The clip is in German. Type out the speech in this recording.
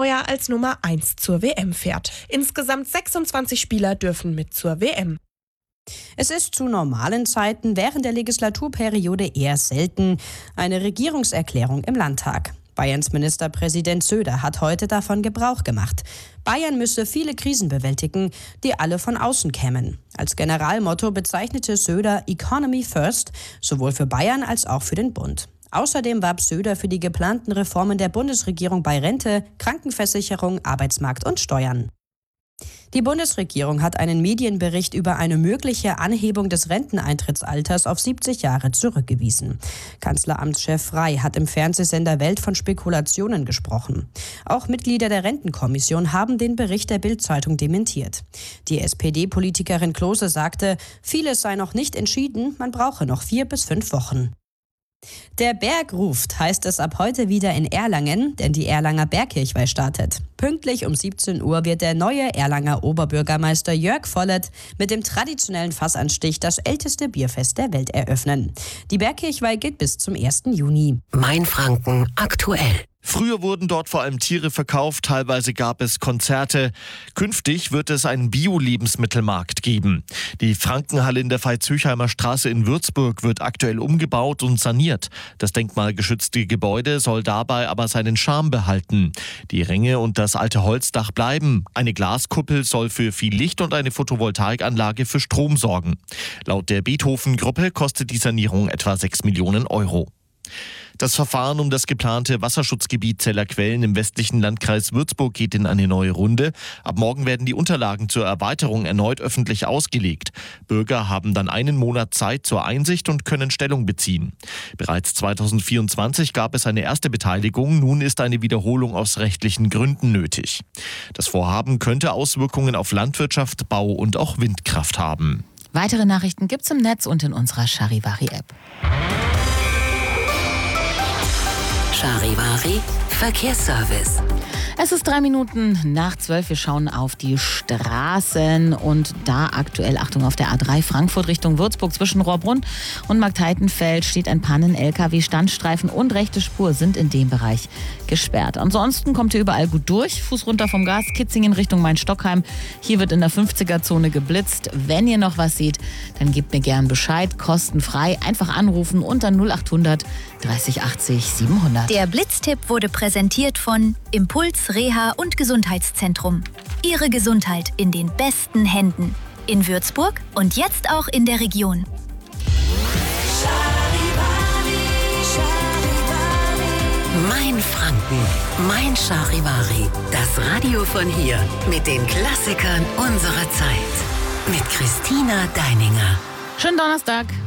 Neuer als Nummer 1 zur WM fährt. Insgesamt 26 Spieler dürfen mit zur WM. Es ist zu normalen Zeiten während der Legislaturperiode eher selten eine Regierungserklärung im Landtag. Bayerns Ministerpräsident Söder hat heute davon Gebrauch gemacht. Bayern müsse viele Krisen bewältigen, die alle von außen kämen. Als Generalmotto bezeichnete Söder Economy First, sowohl für Bayern als auch für den Bund. Außerdem warb Söder für die geplanten Reformen der Bundesregierung bei Rente, Krankenversicherung, Arbeitsmarkt und Steuern. Die Bundesregierung hat einen Medienbericht über eine mögliche Anhebung des Renteneintrittsalters auf 70 Jahre zurückgewiesen. Kanzleramtschef Frey hat im Fernsehsender Welt von Spekulationen gesprochen. Auch Mitglieder der Rentenkommission haben den Bericht der Bild-Zeitung dementiert. Die SPD-Politikerin Klose sagte, vieles sei noch nicht entschieden, man brauche noch 4 bis 5 Wochen. Der Berg ruft, heißt es ab heute wieder in Erlangen, denn die Erlanger Bergkirchweih startet. Pünktlich um 17 Uhr wird der neue Erlanger Oberbürgermeister Jörg Vollert mit dem traditionellen Fassanstich das älteste Bierfest der Welt eröffnen. Die Bergkirchweih geht bis zum 1. Juni. Mainfranken aktuell. Früher wurden dort vor allem Tiere verkauft, teilweise gab es Konzerte. Künftig wird es einen Bio-Lebensmittelmarkt geben. Die Frankenhalle in der Veitshöchheimer Straße in Würzburg wird aktuell umgebaut und saniert. Das denkmalgeschützte Gebäude soll dabei aber seinen Charme behalten. Die Ränge und das alte Holzdach bleiben. Eine Glaskuppel soll für viel Licht und eine Photovoltaikanlage für Strom sorgen. Laut der Beethoven-Gruppe kostet die Sanierung etwa 6 Millionen Euro. Das Verfahren um das geplante Wasserschutzgebiet Zeller Quellen im westlichen Landkreis Würzburg geht in eine neue Runde. Ab morgen werden die Unterlagen zur Erweiterung erneut öffentlich ausgelegt. Bürger haben dann einen Monat Zeit zur Einsicht und können Stellung beziehen. Bereits 2024 gab es eine erste Beteiligung, nun ist eine Wiederholung aus rechtlichen Gründen nötig. Das Vorhaben könnte Auswirkungen auf Landwirtschaft, Bau und auch Windkraft haben. Weitere Nachrichten gibt's im Netz und in unserer Charivari-App. Charivari Verkehrsservice. Es ist 3 Minuten nach 12. Wir schauen auf die Straßen und da aktuell, Achtung, auf der A3 Frankfurt Richtung Würzburg zwischen Rohrbrunn und Marktheitenfeld steht ein Pannen-LKW. Standstreifen und rechte Spur sind in dem Bereich gesperrt. Ansonsten kommt ihr überall gut durch. Fuß runter vom Gas, Kitzingen Richtung Main-Stockheim. Hier wird in der 50er-Zone geblitzt. Wenn ihr noch was seht, dann gebt mir gern Bescheid. Kostenfrei. Einfach anrufen unter 0800 30 80 700. Der Blitztipp wurde präsentiert von Impuls Reha und Gesundheitszentrum. Ihre Gesundheit in den besten Händen. In Würzburg und jetzt auch in der Region. Mainfranken, mein Charivari. Das Radio von hier mit den Klassikern unserer Zeit. Mit Christina Deininger. Schönen Donnerstag.